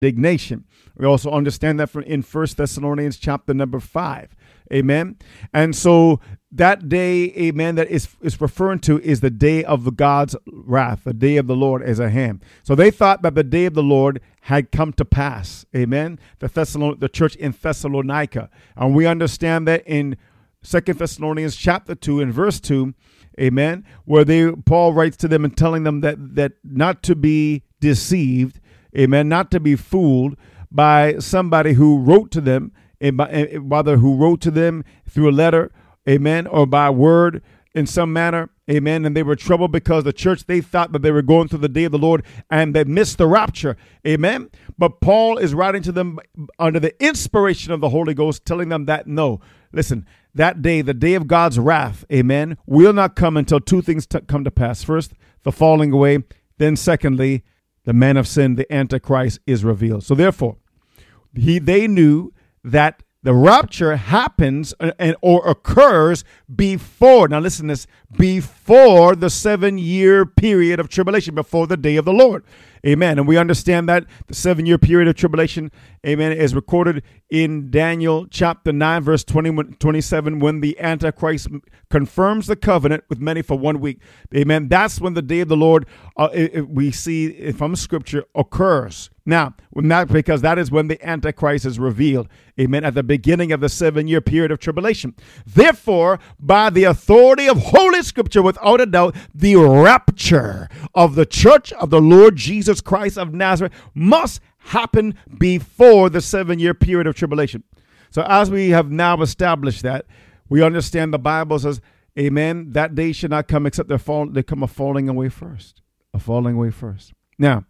indignation. We also understand that from in 1 Thessalonians chapter number 5. Amen. And so that day, amen, that is referring to is the day of God's wrath, the day of the Lord is at hand. So they thought that the day of the Lord had come to pass. Amen. The church in Thessalonica. And we understand that in 2 Thessalonians chapter 2 and verse 2, amen, where Paul writes to them and telling them that not to be deceived, amen, not to be fooled by somebody who wrote to them, whether who wrote to them through a letter, amen, or by word in some manner, amen, and they were troubled because the church, they thought that they were going through the day of the Lord and they missed the rapture, amen. But Paul is writing to them under the inspiration of the Holy Ghost, telling them that no, listen, that day, the day of God's wrath, amen, will not come until two things come to pass. First, the falling away. Then secondly, the man of sin, the Antichrist, is revealed. So therefore, they knew that the rapture happens or occurs before, now listen to this, before the 7-year period of tribulation, before the day of the Lord. Amen. And we understand that the 7-year period of tribulation, amen, is recorded in Daniel chapter 9, verse 27, when the Antichrist confirms the covenant with many for 1 week. Amen. That's when the day of the Lord, we see from Scripture, occurs. Now, not because that is when the Antichrist is revealed. Amen. At the beginning of the 7-year period of tribulation. Therefore, by the authority of Holy Scripture, without a doubt, the rapture of the church of the Lord Jesus Christ of Nazareth must happen before the 7-year period of tribulation. So as we have now established that, we understand the Bible says, amen, that day should not come except they come a falling away first. A falling away first. Now,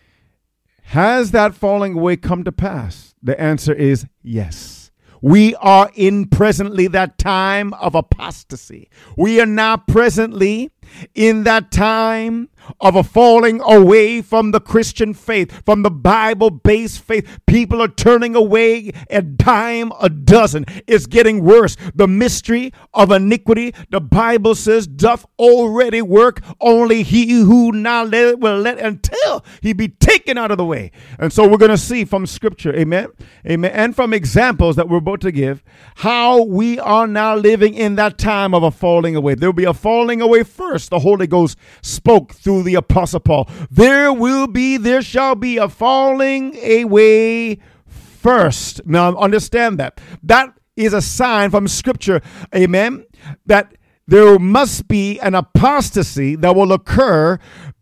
has that falling away come to pass? The answer is yes. We are in presently that time of apostasy. We are now presently in that time of a falling away from the Christian faith, from the Bible-based faith. People are turning away a dime a dozen. It's getting worse. The mystery of iniquity, the Bible says, doth already work. Only he who now will let until he be taken out of the way. And so we're going to see from Scripture, amen, amen, and from examples that we're about to give, how we are now living in that time of a falling away. There will be a falling away first. The Holy Ghost spoke through the Apostle Paul. There shall be a falling away first. Now understand that. That is a sign from Scripture, amen, that there must be an apostasy that will occur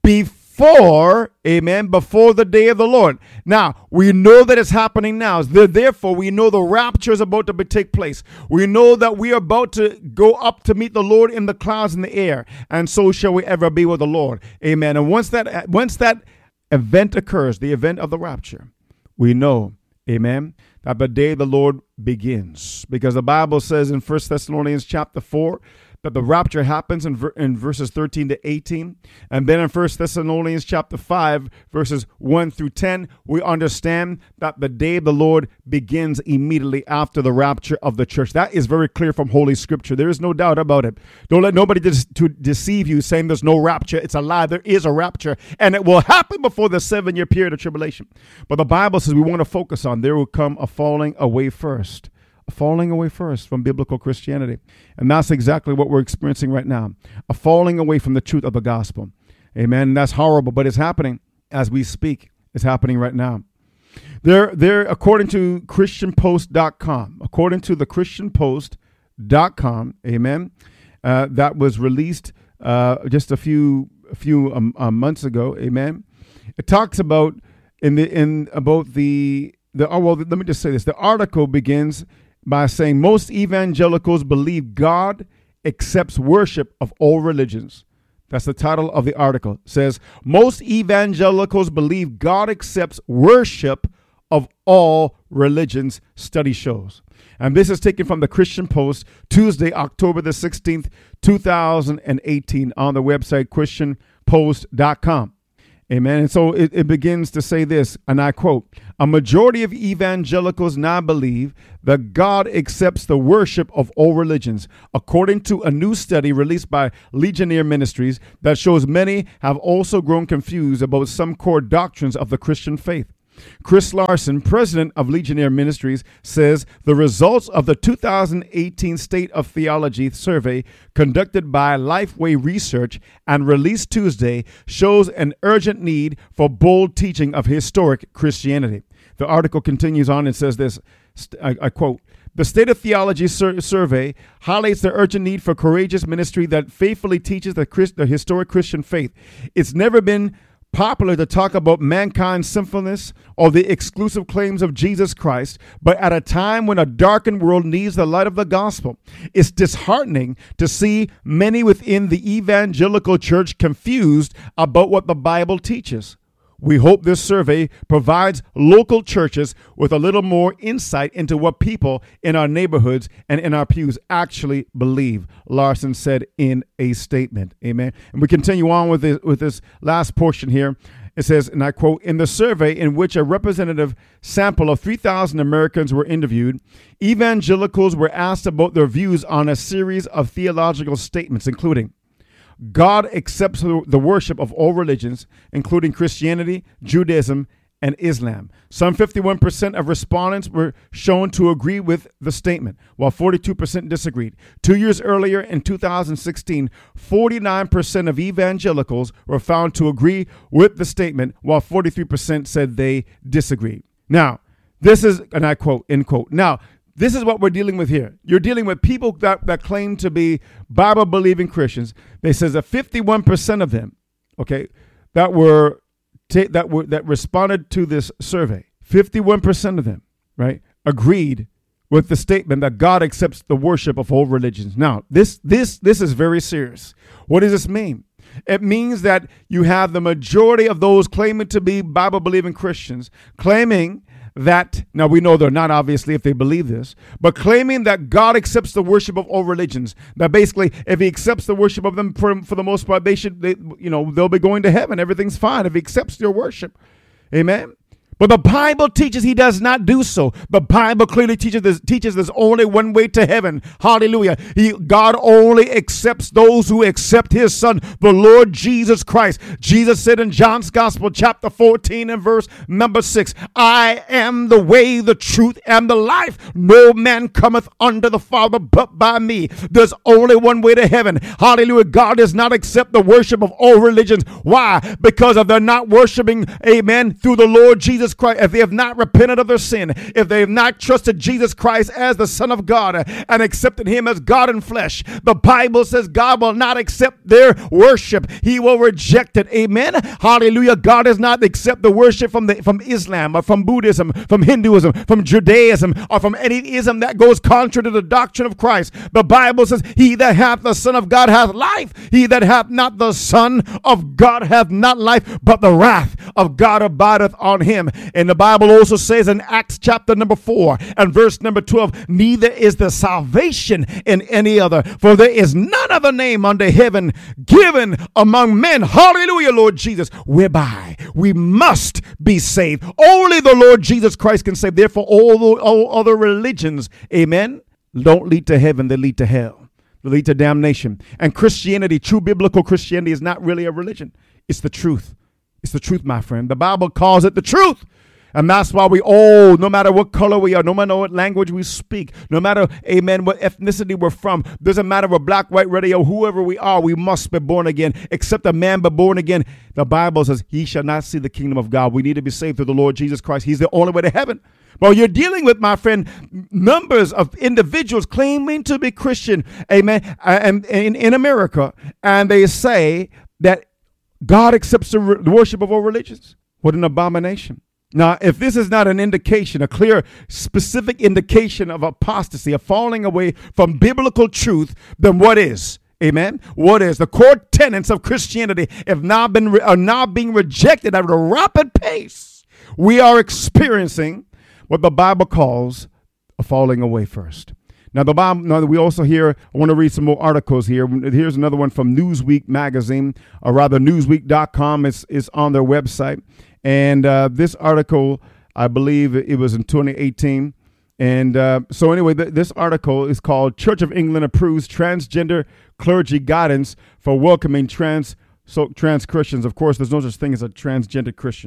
before the day of the Lord. Now, we know that it's happening now. Therefore, we know the rapture is about to take place. We know that we are about to go up to meet the Lord in the clouds in the air, and so shall we ever be with the Lord. Amen. And once that event occurs, the event of the rapture, we know, amen, that the day of the Lord begins. Because the Bible says in 1 Thessalonians chapter 4, that the rapture happens in verses 13 to 18. And then in 1 Thessalonians chapter 5, verses 1 through 10, we understand that the day of the Lord begins immediately after the rapture of the church. That is very clear from Holy Scripture. There is no doubt about it. Don't let nobody to deceive you saying there's no rapture. It's a lie. There is a rapture, and it will happen before the 7-year period of tribulation. But the Bible says we want to focus on there will come a falling away first. Falling away first from biblical Christianity. And that's exactly what we're experiencing right now. A falling away from the truth of the gospel. Amen. And that's horrible, but it's happening as we speak. It's happening right now. They're according to ChristianPost.com. According to the ChristianPost.com, amen, that was released just a few months ago, amen. It talks about let me just say this. The article begins by saying most evangelicals believe God accepts worship of all religions. That's the title of the article. It says most evangelicals believe God accepts worship of all religions, study shows. And this is taken from the Christian Post, Tuesday, October the 16th, 2018, on the website ChristianPost.com. Amen. And so it begins to say this, and I quote, a majority of evangelicals now believe that God accepts the worship of all religions, according to a new study released by Legionnaire Ministries that shows many have also grown confused about some core doctrines of the Christian faith. Chris Larson, president of Legionnaire Ministries, says the results of the 2018 State of Theology survey conducted by Lifeway Research and released Tuesday shows an urgent need for bold teaching of historic Christianity. The article continues on and says this, I quote, "The State of Theology survey highlights the urgent need for courageous ministry that faithfully teaches the historic Christian faith. It's never been popular to talk about mankind's sinfulness or the exclusive claims of Jesus Christ, but at a time when a darkened world needs the light of the gospel, it's disheartening to see many within the evangelical church confused about what the Bible teaches. We hope this survey provides local churches with a little more insight into what people in our neighborhoods and in our pews actually believe," Larson said in a statement. Amen. And we continue on with this last portion here. It says, and I quote, "In the survey, in which a representative sample of 3,000 Americans were interviewed, evangelicals were asked about their views on a series of theological statements, including God accepts the worship of all religions, including Christianity, Judaism, and Islam. Some 51% of respondents were shown to agree with the statement, while 42% disagreed. 2 years earlier, in 2016, 49% of evangelicals were found to agree with the statement, while 43% said they disagreed. Now, this is, and I quote, end quote. Now, this is what we're dealing with here. You're dealing with people that claim to be Bible-believing Christians. They says that 51% of them, okay, that responded to this survey, 51% of them, right, agreed with the statement that God accepts the worship of all religions. Now, this is very serious. What does this mean? It means that you have the majority of those claiming to be Bible-believing Christians claiming that, now we know they're not, obviously, if they believe this, but claiming that God accepts the worship of all religions. That basically, if he accepts the worship of them for the most part, they'll be going to heaven. Everything's fine if he accepts your worship. Amen. But the Bible teaches he does not do so. The Bible clearly teaches there's only one way to heaven. Hallelujah. God only accepts those who accept his son, the Lord Jesus Christ. Jesus said in John's Gospel, chapter 14 and verse number 6, "I am the way, the truth, and the life. No man cometh unto the Father but by me." There's only one way to heaven. Hallelujah. God does not accept the worship of all religions. Why? Because if they're not worshiping, amen, through the Lord Jesus Christ, if they have not repented of their sin, if they have not trusted Jesus Christ as the Son of God and accepted him as God in flesh, the Bible says God will not accept their worship. He will reject it. Amen. Hallelujah. God does not accept the worship from Islam or from Buddhism, from Hinduism, from Judaism, or from any ism that goes contrary to the doctrine of Christ. The Bible says, "He that hath the Son of God hath life. He that hath not the Son of God hath not life, but the wrath of God abideth on him." And the Bible also says in Acts chapter number 4 and verse number 12, "Neither is there salvation in any other, for there is none other name under heaven given among men," hallelujah, Lord Jesus, "whereby we must be saved." Only the Lord Jesus Christ can save. Therefore, all other religions, amen, don't lead to heaven. They lead to hell. They lead to damnation. And Christianity, true biblical Christianity, is not really a religion. It's the truth. It's the truth, my friend. The Bible calls it the truth. And that's why we all, no matter what color we are, no matter what language we speak, no matter, amen, what ethnicity we're from, doesn't matter if we're black, white, red, or whoever we are, we must be born again. Except a man be born again. The Bible says he shall not see the kingdom of God. We need to be saved through the Lord Jesus Christ. He's the only way to heaven. Well, you're dealing with, my friend, numbers of individuals claiming to be Christian, amen, and in America, and they say that God accepts the worship of all religions. What an abomination. Now, if this is not an indication, a clear, specific indication of apostasy, of falling away from biblical truth, then what is? Amen. What is? The core tenets of Christianity are now being rejected at a rapid pace. We are experiencing what the Bible calls a falling away first. Now, the Bible. Now, we also hear, I want to read some more articles here. Here's another one from Newsweek magazine, or rather Newsweek.com is on their website. And this article, I believe it was in 2018. And so anyway, this article is called "Church of England Approves Transgender Clergy Guidance for Welcoming Trans Christians." Of course, there's no such thing as a transgender Christian.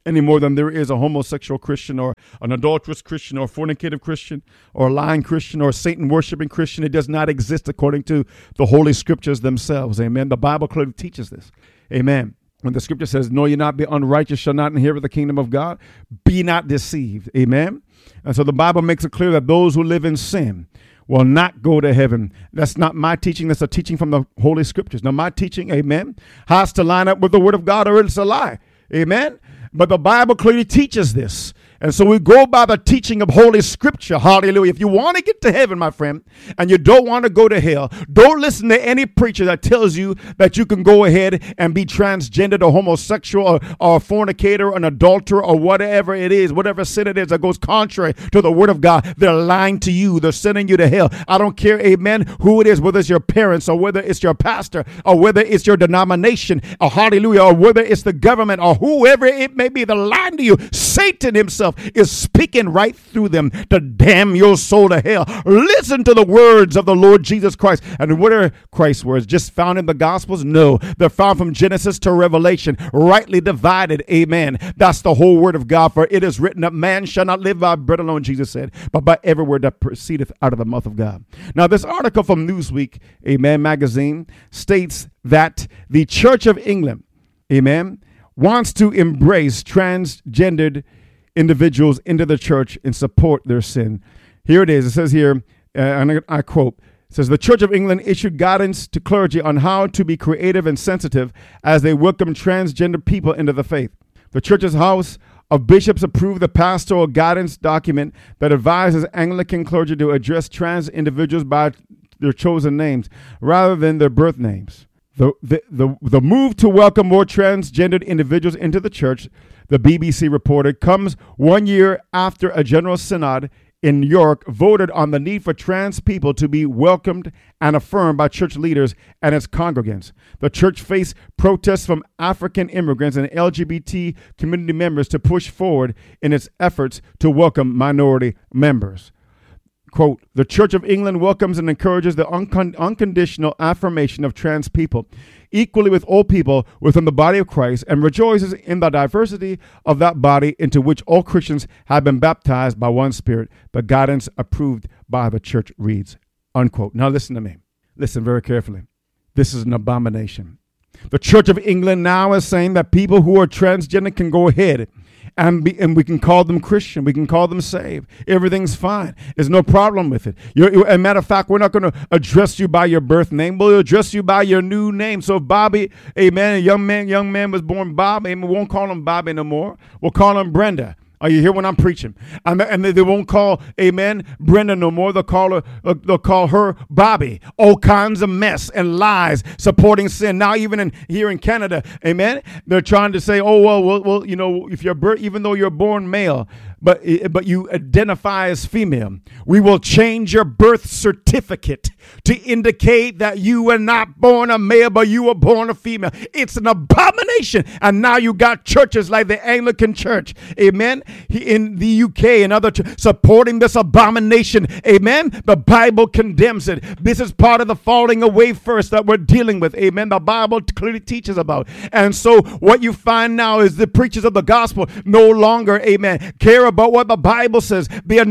any more than there is a homosexual Christian or an adulterous Christian or a fornicative Christian or a lying Christian or a Satan-worshiping Christian. It does not exist according to the Holy Scriptures themselves. Amen. The Bible clearly teaches this. Amen. When the Scripture says, "Know ye not, the unrighteous shall not inherit the kingdom of God," be not deceived. Amen. And so the Bible makes it clear that those who live in sin will not go to heaven. That's not my teaching. That's a teaching from the Holy Scriptures. Now, my teaching, amen, has to line up with the Word of God or it's a lie. Amen. But the Bible clearly teaches this. And so we go by the teaching of Holy Scripture. Hallelujah. If you want to get to heaven, my friend, and you don't want to go to hell, don't listen to any preacher that tells you that you can go ahead and be transgendered or homosexual or a fornicator or an adulterer or whatever it is, whatever sin it is that goes contrary to the Word of God. They're lying to you. They're sending you to hell. I don't care, amen, who it is, whether it's your parents or whether it's your pastor or whether it's your denomination or hallelujah, or whether it's the government or whoever it may be. They're lying to you. Satan himself is speaking right through them to damn your soul to hell. Listen to the words of the Lord Jesus Christ. And what are Christ's words? Just found in the Gospels? No. They're found from Genesis to Revelation, rightly divided. Amen. That's the whole Word of God. For it is written that man shall not live by bread alone, Jesus said, but by every word that proceedeth out of the mouth of God. Now, this article from Newsweek, amen, magazine, states that the Church of England, amen, wants to embrace transgendered individuals into the church and support their sin. Here it is. It says here, and I quote, it says, "The Church of England issued guidance to clergy on how to be creative and sensitive as they welcome transgender people into the faith. The Church's House of Bishops approved the pastoral guidance document that advises Anglican clergy to address trans individuals by their chosen names rather than their birth names. The move to welcome more transgendered individuals into the church," the BBC reported, "comes 1 year after a general synod in York voted on the need for trans people to be welcomed and affirmed by church leaders and its congregants. The church faced protests from African immigrants and LGBT community members to push forward in its efforts to welcome minority members." Quote, "The Church of England welcomes and encourages the unconditional affirmation of trans people, equally with all people within the body of Christ, and rejoices in the diversity of that body into which all Christians have been baptized by one Spirit. The guidance approved by the church reads," unquote. Now listen to me. Listen very carefully. This is an abomination. The Church of England now is saying that people who are transgender can go ahead and we can call them Christian. We can call them saved. Everything's fine. There's no problem with it. As a matter of fact, we're not going to address you by your birth name. We'll address you by your new name. So if Bobby, amen, a young man was born Bob, amen, we won't call him Bobby no more. We'll call him Brenda. Are you here when I'm preaching? And they won't call, amen, Brenda no more. They'll call her Bobby. All kinds of mess and lies supporting sin. Now, even here in Canada, amen, they're trying to say, oh, well, you know, if you're even though you're born male, but you identify as female, we will change your birth certificate to indicate that you were not born a male, but you were born a female. It's an abomination. And now you got churches like the Anglican Church, amen, in the UK and other supporting this abomination, amen. The Bible condemns it. This is part of the falling away first that we're dealing with, amen. The Bible clearly teaches about. And so what you find now is the preachers of the gospel no longer, amen, care about what the Bible says. They're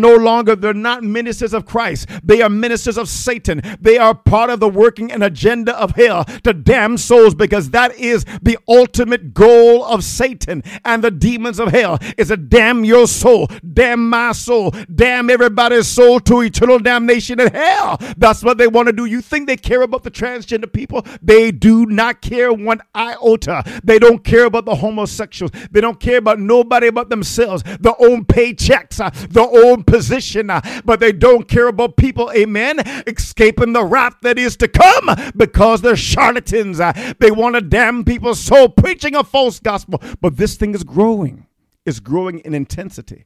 not ministers of Christ. They are ministers of Satan. They are part of the working and agenda of hell to damn souls, because that is the ultimate goal of Satan and the demons of hell, is to damn your soul, damn my soul, damn everybody's soul to eternal damnation in hell. That's what they want to do. You think they care about the transgender people? They do not care one iota. They don't care about the homosexuals. They don't care about nobody but themselves, their own paychecks, their own position, but they don't care about people, amen, escaping the wrath that is to come, because they're charlatans. They want to damn people's soul, preaching a false gospel. But this thing is growing. It's growing in intensity.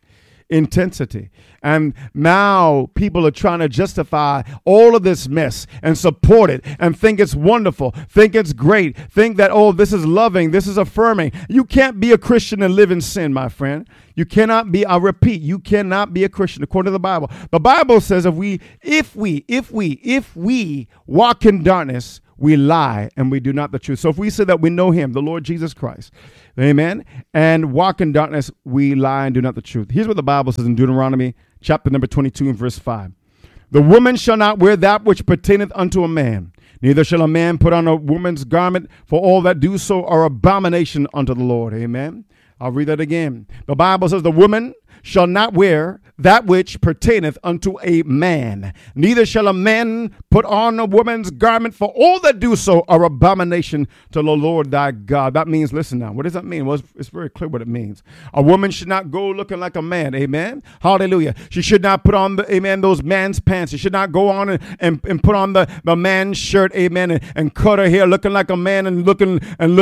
And now people are trying to justify all of this mess and support it and think it's wonderful, think it's great, think that, oh, this is loving, this is affirming. You can't be a Christian and live in sin, my friend. You cannot be, I repeat, you cannot be a Christian according to the Bible. The Bible says if we walk in darkness, we lie and we do not the truth. So if we say that we know him, the Lord Jesus Christ, amen, and walk in darkness, we lie and do not the truth. Here's what the Bible says in Deuteronomy chapter number 22 and verse 5. The woman shall not wear that which pertaineth unto a man, neither shall a man put on a woman's garment, for all that do so are abomination unto the Lord. Amen. I'll read that again. The Bible says the woman shall not wear that which pertaineth unto a man, neither shall a man put on a woman's garment, for all that do so are abomination to the Lord thy God. That means, listen now, what does that mean? Well, it's very clear what it means. A woman should not go looking like a man, amen? Hallelujah. She should not put on, those man's pants. She should not go on and put on the man's shirt, amen, and cut her hair looking like a man and looking,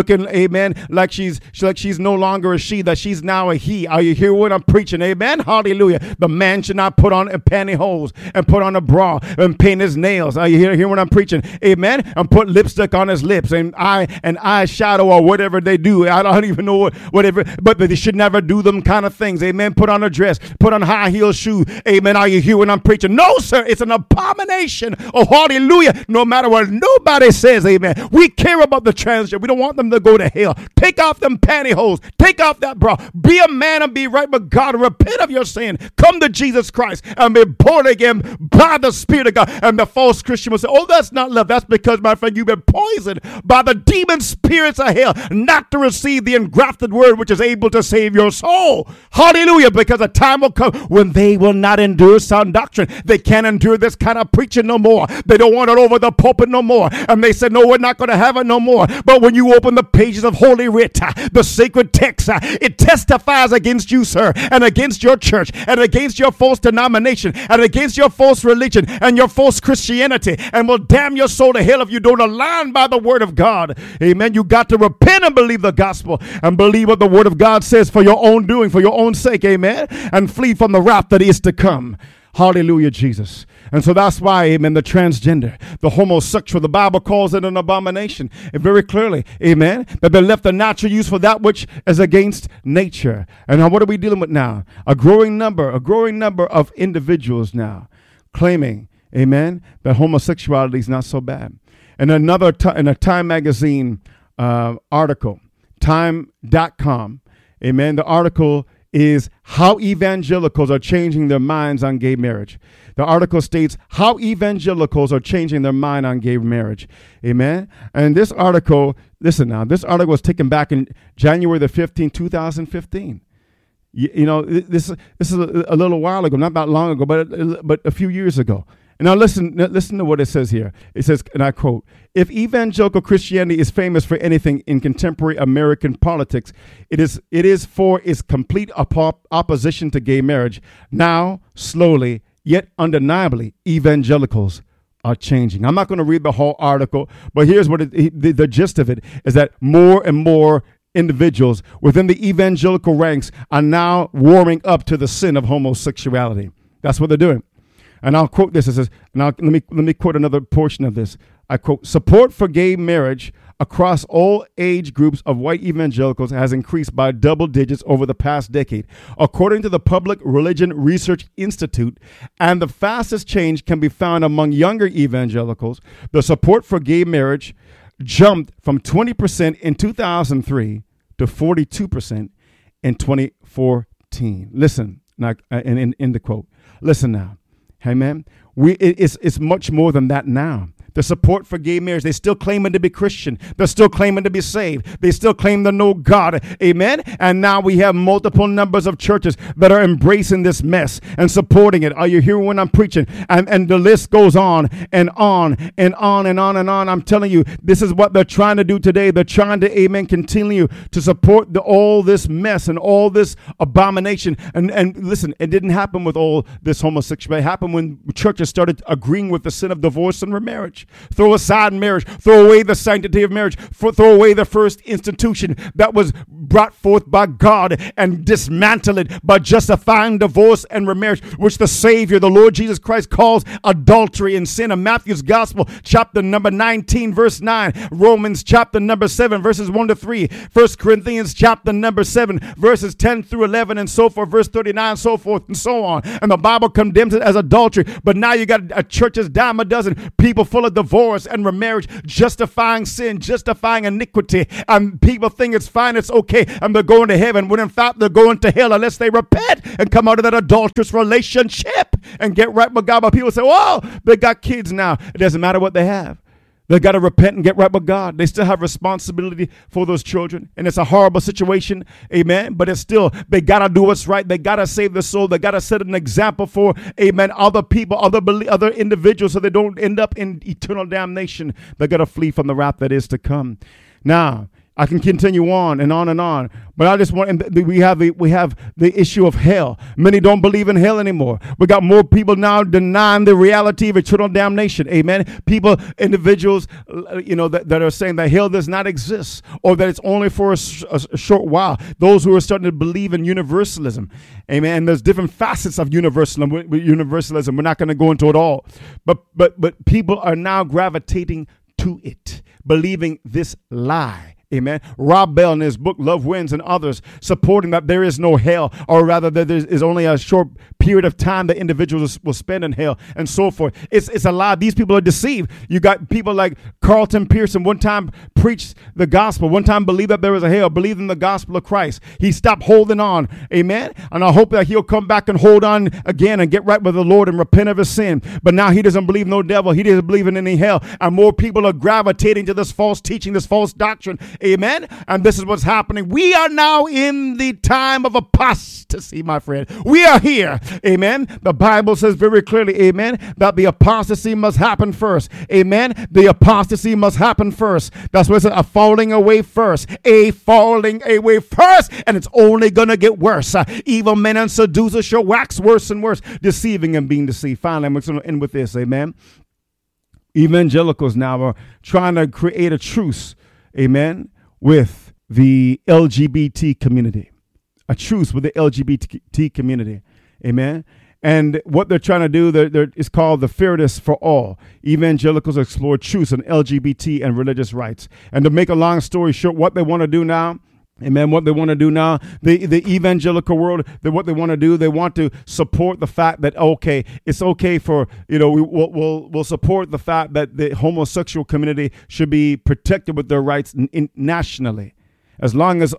amen, like she's no longer a she, that she's now a he. Are you hearing what I'm preaching, amen? Hallelujah. The man should not put on pantyhose and put on a bra and paint his nails. Are you hearing what I'm preaching? Amen. And put lipstick on his lips and eyeshadow or whatever they do. I don't even know whatever, but they should never do them kind of things. Amen. Put on a dress, put on high heel shoes. Amen. Are you hearing what I'm preaching? No, sir. It's an abomination. Oh, hallelujah. No matter what nobody says, amen. We care about the transgender. We don't want them to go to hell. Take off them pantyhose. Take off that bra. Be a man and be right with God. Repent of your sin. Come to Jesus Christ and be born again by the Spirit of God. And the false Christian will say, oh, that's not love. That's because, my friend, you've been poisoned by the demon spirits of hell not to receive the engrafted word which is able to save your soul. Hallelujah. Because a time will come when they will not endure sound doctrine. They can't endure this kind of preaching no more. They don't want it over the pulpit no more. And they said, no, we're not going to have it no more. But when you open the pages of Holy Writ, the sacred text, it testifies against you, sir, and against your church, and against your false denomination, and against your false religion, and your false Christianity, and will damn your soul to hell if you don't align by the word of God. Amen. You got to repent and believe the gospel and believe what the word of God says for your own doing, for your own sake. Amen. And flee from the wrath that is to come. Hallelujah, Jesus. And so that's why, amen, the transgender, the homosexual, the Bible calls it an abomination. And very clearly, amen, that they left the natural use for that which is against nature. And now what are we dealing with now? A growing number of individuals now claiming, amen, that homosexuality is not so bad. And in a Time magazine article, time.com, amen, the article is how evangelicals are changing their minds on gay marriage. The article states how evangelicals are changing their mind on gay marriage. Amen. And this article, listen now, this article was taken back in January the 15th, 2015. You know, this is a little while ago, not that long ago, but a few years ago. And now listen to what it says here. It says, and I quote, if evangelical Christianity is famous for anything in contemporary American politics, it is for its complete opposition to gay marriage. Now, slowly, yet undeniably, evangelicals are changing. I'm not going to read the whole article, but here's what the gist of it is, that more and more individuals within the evangelical ranks are now warming up to the sin of homosexuality. That's what they're doing. And I'll quote this. It says, now let me quote another portion of this. I quote, support for gay marriage across all age groups of white evangelicals has increased by double digits over the past decade, according to the Public Religion Research Institute. And the fastest change can be found among younger evangelicals. The support for gay marriage jumped from 20% in 2003 to 42% in 2014. Listen, now, in the quote, listen now. Amen. It's much more than that now. The support for gay marriage, they still claiming to be Christian. They're still claiming to be saved. They still claim to know God. Amen. And now we have multiple numbers of churches that are embracing this mess and supporting it. Are you hearing when I'm preaching? And the list goes on and on and on and on and on. I'm telling you, this is what they're trying to do today. They're trying to, amen, continue to support all this mess and all this abomination. And listen, it didn't happen with all this homosexuality. It happened when churches started agreeing with the sin of divorce and remarriage. Throw aside marriage, throw away the sanctity of marriage, throw away the first institution that was brought forth by God and dismantle it by justifying divorce and remarriage, which the Savior, the Lord Jesus Christ, calls adultery and sin. In Matthew's Gospel, chapter number 19, verse 9, Romans chapter number 7, verses 1 to 3, 1 Corinthians chapter number 7, verses 10 through 11, and so forth, verse 39, so forth, and so on. And the Bible condemns it as adultery. But now you got a church's dime a dozen, people full of divorce and remarriage, justifying sin, justifying iniquity. And people think it's fine, it's okay, and they're going to heaven, when in fact they're going to hell unless they repent and come out of that adulterous relationship and get right with God. But people say, oh, they got kids now. It doesn't matter what they have. They got to repent and get right with God. They still have responsibility for those children. And it's a horrible situation. Amen. But it's still, they got to do what's right. They got to save the soul. They got to set an example for, amen, other people, other individuals, so they don't end up in eternal damnation. They got to flee from the wrath that is to come. Now, I can continue on and on and on, but I just want, and we have the issue of hell. Many don't believe in hell anymore. We got more people now denying the reality of eternal damnation. Amen. People, individuals, that are saying that hell does not exist, or that it's only for a short while. Those who are starting to believe in universalism. Amen. And there's different facets of universalism. We're not going to go into it all, but people are now gravitating to it, believing this lie. Amen. Rob Bell in his book, Love Wins, and others supporting that there is no hell, or rather that there is only a short period of time that individuals will spend in hell and so forth. It's a lie. These people are deceived. You got people like Carlton Pearson, one time preached the gospel, one time believed that there was a hell, believed in the gospel of Christ. He stopped holding on. Amen. And I hope that he'll come back and hold on again and get right with the Lord and repent of his sin. But now he doesn't believe no devil. He doesn't believe in any hell. And more people are gravitating to this false teaching, this false doctrine. Amen. And this is what's happening. We are now in the time of apostasy, my friend. We are here. Amen. The Bible says very clearly, amen, that the apostasy must happen first. Amen. The apostasy must happen first. That's what it says, a falling away first. A falling away first. And it's only going to get worse. Evil men and seducers shall wax worse and worse, deceiving and being deceived. Finally, I'm going to end with this. Amen. Evangelicals now are trying to create a truce. Amen. With the LGBT community, a truce with the LGBT community. Amen. And what they're trying to do, is called the Fairness for All. Evangelicals explore truce on LGBT and religious rights. And to make a long story short, what they want to do now, amen, what they want to do now, the evangelical world, what they want to do, they want to support the fact that, okay, it's okay for, we'll support the fact that the homosexual community should be protected with their rights nationally. As long as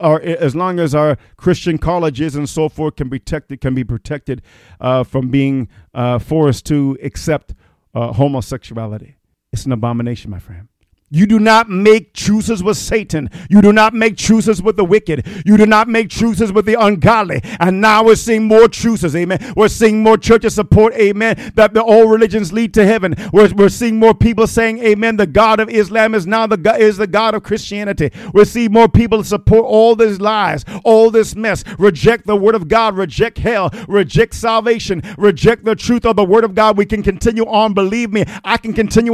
our Christian colleges and so forth can be protected from being forced to accept homosexuality. It's an abomination, my friend. You do not make truces with Satan. You do not make truces with the wicked. You do not make truces with the ungodly. And now we're seeing more truces, amen. We're seeing more churches support, amen, that all religions lead to heaven. We're seeing more people saying, amen, the God of Islam is now the God of Christianity. We're seeing more people support all these lies, all this mess, reject the word of God, reject hell, reject salvation, reject the truth of the word of God. We can continue on. Believe me, I can continue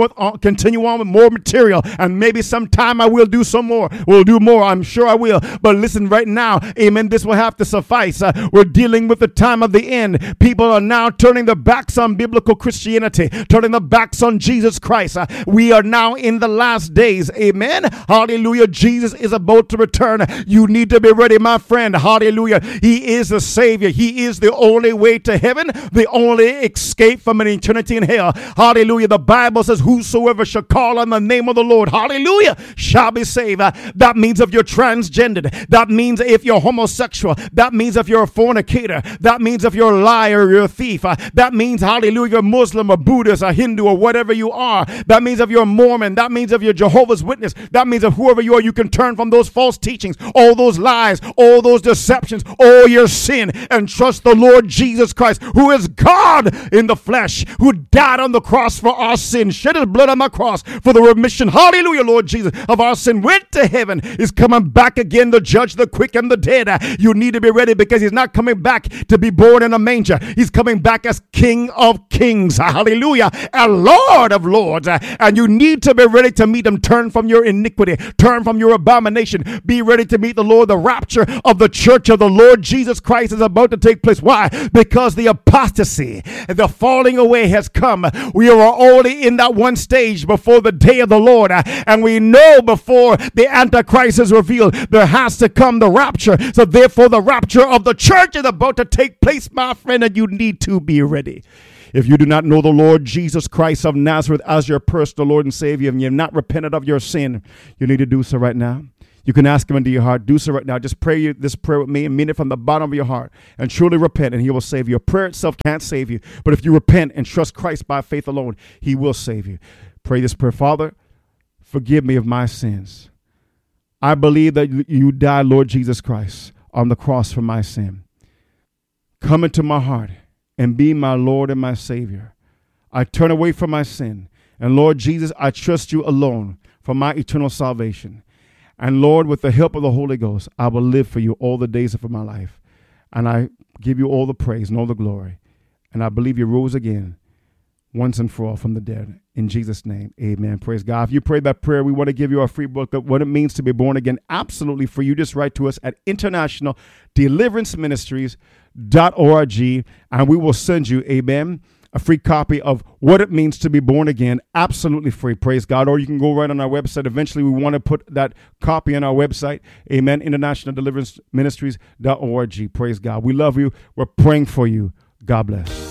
on with more material. And maybe sometime I will do some more. We'll do more. I'm sure I will. But listen, right now, amen, this will have to suffice. We're dealing with the time of the end. People are now turning their backs on biblical Christianity, turning their backs on Jesus Christ. We are now in the last days. Amen. Hallelujah. Jesus is about to return. You need to be ready, my friend. Hallelujah. He is the Savior. He is the only way to heaven, the only escape from an eternity in hell. Hallelujah. The Bible says, whosoever shall call on the name of the Lord, hallelujah, shall be saved. That means if you're transgendered. That means if you're homosexual. That means if you're a fornicator. That means if you're a liar, you're a thief. That means, hallelujah, you're Muslim or Buddhist or Hindu or whatever you are. That means if you're a Mormon. That means if you're Jehovah's Witness. That means if whoever you are, you can turn from those false teachings, all those lies, all those deceptions, all your sin, and trust the Lord Jesus Christ, who is God in the flesh, who died on the cross for our sins, shed his blood on the cross for the remission, hallelujah, Lord Jesus, of our sin, went to heaven, is coming back again to judge the quick and the dead. You need to be ready, because he's not coming back to be born in a manger. He's coming back as King of Kings, hallelujah, and Lord of Lords. And you need to be ready to meet him. Turn from your iniquity, turn from your abomination, be ready to meet the Lord. The rapture of the church of the Lord Jesus Christ is about to take place. Why? Because the apostasy, the falling away has come. We are already in that one stage before the day of the Lord. And we know before the Antichrist is revealed, there has to come the rapture. So therefore, the rapture of the church is about to take place, my friend, and you need to be ready. If you do not know the Lord Jesus Christ of Nazareth as your personal Lord and Savior, and you have not repented of your sin, you need to do so right now. You can ask him into your heart. Do so right now. Just pray this prayer with me and mean it from the bottom of your heart and truly repent, and he will save you. Your prayer itself can't save you, but if you repent and trust Christ by faith alone, he will save you. Pray this prayer. Father, forgive me of my sins. I believe that you died, Lord Jesus Christ, on the cross for my sin. Come into my heart and be my Lord and my Savior. I turn away from my sin. And Lord Jesus, I trust you alone for my eternal salvation. And Lord, with the help of the Holy Ghost, I will live for you all the days of my life. And I give you all the praise and all the glory. And I believe you rose again once and for all from the dead. In Jesus' name, amen. Praise God. If you prayed that prayer, we want to give you our free book of what it means to be born again, absolutely free. You just write to us at International Deliverance Ministries.org, and we will send you, amen, a free copy of what it means to be born again, absolutely free. Praise God. Or you can go right on our website. Eventually, we want to put that copy on our website. Amen. International Deliverance Ministries.org. Praise God. We love you. We're praying for you. God bless.